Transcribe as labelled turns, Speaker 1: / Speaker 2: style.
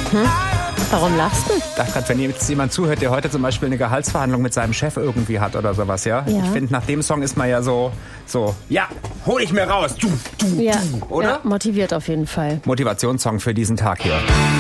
Speaker 1: Warum lachst du?
Speaker 2: Ich dachte gerade, wenn jetzt jemand zuhört, der heute zum Beispiel eine Gehaltsverhandlung mit seinem Chef irgendwie hat oder sowas, ja?
Speaker 1: Ja.
Speaker 2: Ich finde, nach dem Song ist man ja so, ja, hol ich mir raus, du,
Speaker 1: Ja,
Speaker 2: oder?
Speaker 1: ja, motiviert auf jeden Fall.
Speaker 2: Motivationssong für diesen Tag hier.